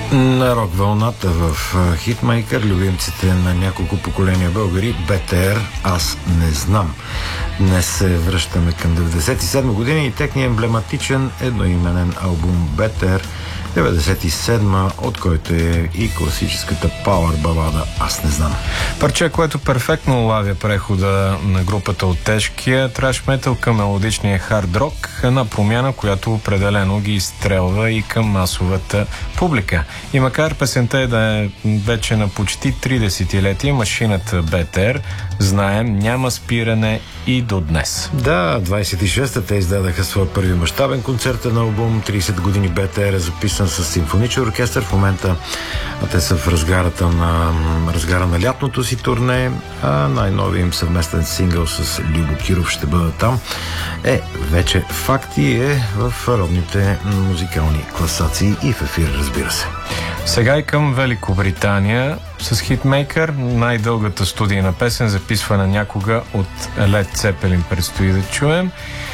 На рок вълната в хитмейкър, любимците на няколко поколения българи, БТР "Аз не знам". Днес се връщаме към 97 години и техния емблематичен едноименен албум БТР 97, от който е и класическата пауър балада "Аз не знам". Парче, което перфектно улавя прехода на групата от тежкия траш метал към мелодичния хард рок, една промяна, която определено ги изстрелва и към масовата публика. И макар песента да е вече на почти 3 десетилетия, машината БТР, знаем, няма спиране и до днес. Да, 26-та те издадаха своя първи мащабен концертен албум. 30 години БТР е записан с симфоничен оркестър. В момента те са в разгара на лятното си турне, а най-новият им съвместен сингъл с Любо Киров "Ще бъда там" е вече факт и е в родните музикални класации и в ефир, разбира се. Сега и към Великобритания с хитмейкър, най-дългата студийна песен, записвана някога от Led Zeppelin, предстои да чуем.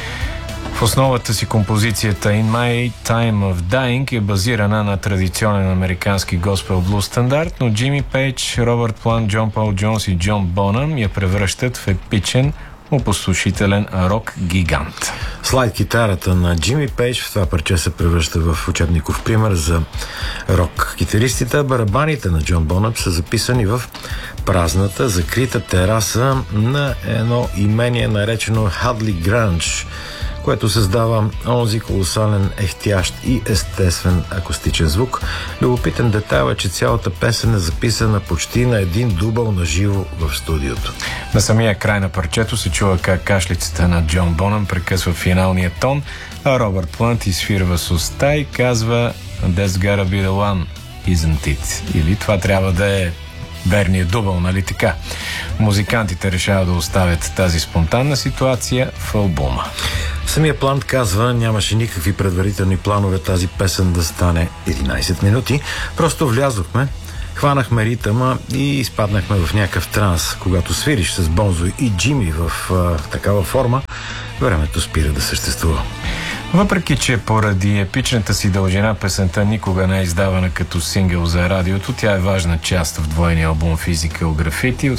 В основата си композицията "In My Time of Dying" е базирана на традиционен американски госпел блуз стандарт, но Джими Пейдж, Робърт Плант, Джон Пол Джонс и Джон Бонъм я превръщат в епичен, опустошителен рок-гигант. Слайд китарата на Джими Пейдж в това парче се превръща в учебников пример за рок-китаристите, а барабаните на Джон Бонъм са записани в празната, закрита тераса на едно имение, наречено Хадли Гранж, което създава онзи колосален, ехтящ и естествен акустичен звук. Любопитен детайл е, че цялата песен е записана почти на един дубъл на живо в студиото. На самия край на парчето се чува как кашлицата на Джон Бонъм прекъсва финалния тон, а Робърт Плант изфирва с уста и казва "That's gotta be the one, isn't it?" Или "Това трябва да е верният дубъл, нали така?" Музикантите решават да оставят тази спонтанна ситуация в албума. Самия Плант казва: "Нямаше никакви предварителни планове тази песен да стане 11 минути. Просто влязохме, хванахме ритъма и изпаднахме в някакъв транс. Когато свириш с Бонзо и Джими в такава форма, времето спира да съществува." Въпреки че поради епичната си дължина песента никога не е издавана като сингъл за радиото, тя е важна част в двойния албум Physical Graffiti от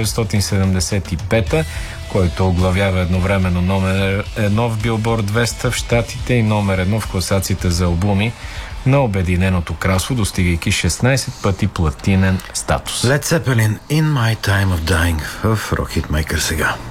1975, който оглавява едновременно номер 1 в Billboard 200 в Щатите и номер 1 в класацията за албуми на Обединеното кралство, достигайки 16 пъти платинен статус. Led Zeppelin "In My Time of Dying" в Rock Hitmaker сега.